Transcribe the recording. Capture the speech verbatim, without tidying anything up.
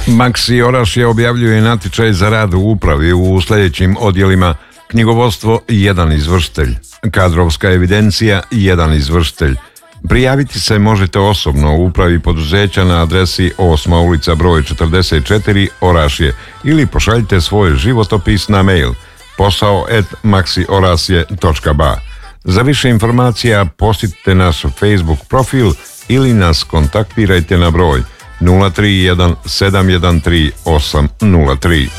Maxi Orašje objavljuje natječaj za rad u upravi u sljedećim odjelima: knjigovodstvo jedan izvršitelj, kadrovska evidencija jedan izvršitelj. Prijaviti se možete osobno u upravi poduzeća na adresi osma ulica broj četrdeset četiri Orašje ili pošaljite svoj životopis na mail posao at maxiorasje točka ba. Za više informacija posjetite naš Facebook profil ili nas kontaktirajte na broj nula tri jedan sedam jedan tri osam nula tri.